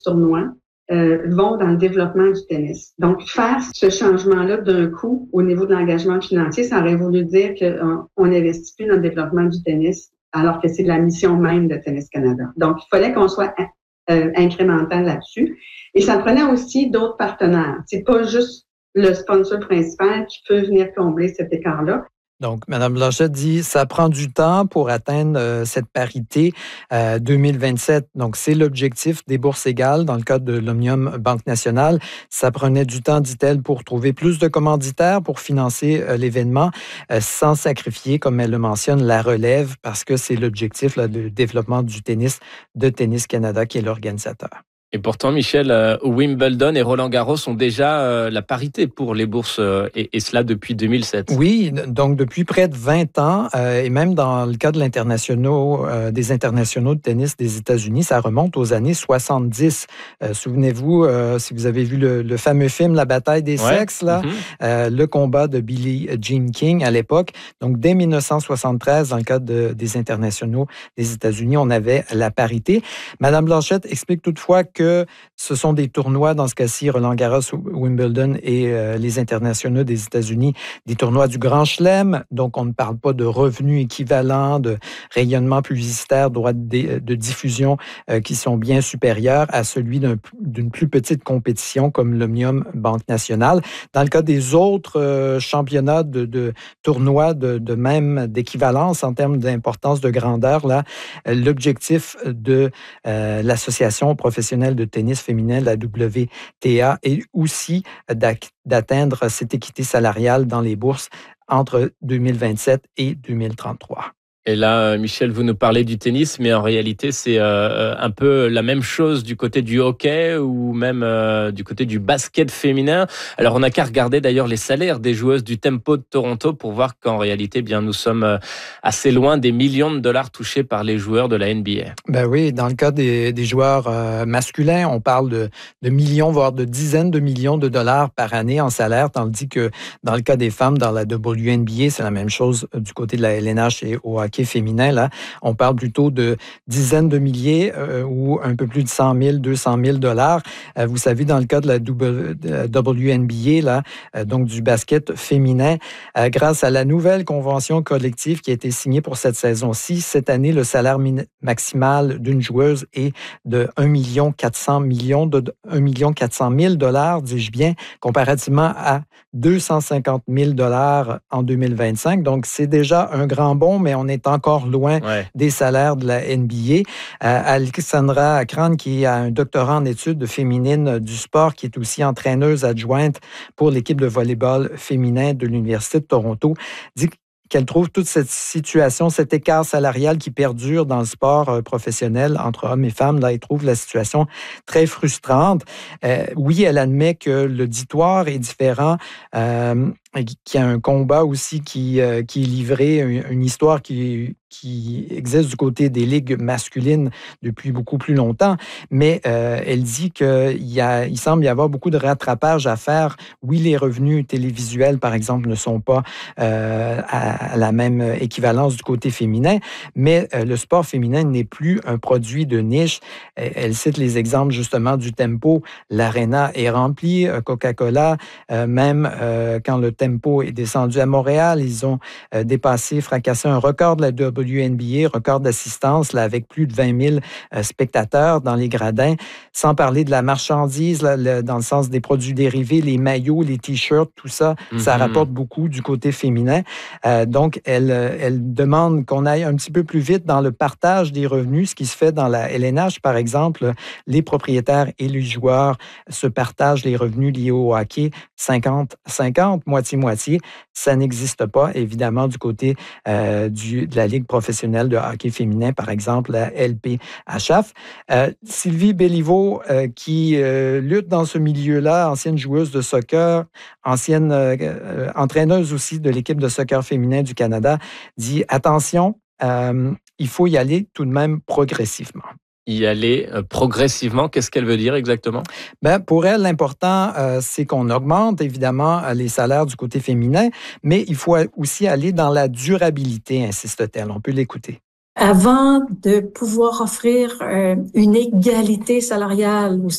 tournois vont dans le développement du tennis. Donc, faire ce changement-là d'un coup au niveau de l'engagement financier, ça aurait voulu dire qu'on n'investit plus dans le développement du tennis, alors que c'est la mission même de Tennis Canada. Donc, il fallait qu'on soit incrémental là-dessus. Et ça prenait aussi d'autres partenaires. C'est pas juste le sponsor principal qui peut venir combler cet écart-là. Donc, Mme Blanchette dit ça prend du temps pour atteindre cette parité 2027. Donc, c'est l'objectif des bourses égales dans le cadre de l'Omnium Banque Nationale. Ça prenait du temps, dit-elle, pour trouver plus de commanditaires pour financer l'événement sans sacrifier, comme elle le mentionne, la relève parce que c'est l'objectif de développement du tennis de Tennis Canada qui est l'organisateur. Et pourtant, Michel, Wimbledon et Roland-Garros ont déjà la parité pour les bourses, et cela depuis 2007. Oui, donc depuis près de 20 ans, et même dans le cas de des internationaux de tennis des États-Unis, ça remonte aux années 70. Souvenez-vous, si vous avez vu le fameux film La bataille des sexes, là, le combat de Billie Jean King à l'époque. Donc, dès 1973, dans le cadre des internationaux des États-Unis, on avait la parité. Madame Blanchette explique toutefois que ce sont des tournois, dans ce cas-ci, Roland-Garros, Wimbledon et les internationaux des États-Unis, des tournois du Grand Chelem. Donc, on ne parle pas de revenus équivalents, de rayonnement publicitaire, droits de diffusion qui sont bien supérieurs à celui d'une plus petite compétition comme l'Omnium Banque Nationale. Dans le cas des autres championnats de tournois d'équivalence en termes d'importance de grandeur, là, l'objectif de l'Association professionnelle de tennis féminin, la WTA, est aussi d'atteindre cette équité salariale dans les bourses entre 2027 et 2033. Et là, Michel, vous nous parlez du tennis, mais en réalité, c'est un peu la même chose du côté du hockey ou même du côté du basket féminin. Alors, on n'a qu'à regarder d'ailleurs les salaires des joueuses du Tempo de Toronto pour voir qu'en réalité, bien, nous sommes assez loin des millions de dollars touchés par les joueurs de la NBA. Ben oui, dans le cas des joueurs masculins, on parle de millions, voire de dizaines de millions de dollars par année en salaire, tandis que dans le cas des femmes, dans la WNBA, c'est la même chose du côté de la LNH et au hockey féminin, là, on parle plutôt de dizaines de milliers ou un peu plus de 100 000, 200 000 dollars. Vous savez, dans le cas de la WNBA, là, donc du basket féminin, grâce à la nouvelle convention collective qui a été signée pour cette saison-ci, cette année, le salaire maximal d'une joueuse est de 1 400 000 dollars, dis-je bien, comparativement à 250 000 dollars en 2025. Donc, c'est déjà un grand bond, mais on est encore loin des salaires de la NBA. Alexandra Akran, qui a un doctorat en études féminines du sport, qui est aussi entraîneuse adjointe pour l'équipe de volley-ball féminin de l'Université de Toronto, dit qu'elle trouve toute cette situation, cet écart salarial qui perdure dans le sport professionnel entre hommes et femmes. Là, elle trouve la situation très frustrante. Oui, elle admet que l'auditoire est différent, qu'il y a un combat aussi qui est livré, une histoire qui existe du côté des ligues masculines depuis beaucoup plus longtemps, mais elle dit qu'il semble y avoir beaucoup de rattrapage à faire. Oui, les revenus télévisuels, par exemple, ne sont pas à la même équivalence du côté féminin, mais le sport féminin n'est plus un produit de niche. Elle cite les exemples justement du Tempo. L'aréna est remplie, Coca-Cola, même quand le Tempo est descendu à Montréal, ils ont fracassé un record de la WNBA, record d'assistance là, avec plus de 20 000 spectateurs dans les gradins, sans parler de la marchandise là, dans le sens des produits dérivés, les maillots, les t-shirts, tout ça, ça rapporte beaucoup du côté féminin. Donc, elle demande qu'on aille un petit peu plus vite dans le partage des revenus, ce qui se fait dans la LNH, par exemple. Les propriétaires et les joueurs se partagent les revenus liés au hockey 50-50, moitié-moitié. Ça n'existe pas, évidemment, du côté de la Ligue professionnelle de hockey féminin, par exemple, la LPHF. Sylvie Béliveau, qui lutte dans ce milieu-là, ancienne joueuse de soccer, ancienne entraîneuse aussi de l'équipe de soccer féminin du Canada, dit « Attention, il faut y aller tout de même progressivement ». Y aller progressivement, qu'est-ce qu'elle veut dire exactement? Pour elle, l'important, c'est qu'on augmente évidemment les salaires du côté féminin, mais il faut aussi aller dans la durabilité, insiste-t-elle. On peut l'écouter. Avant de pouvoir offrir une égalité salariale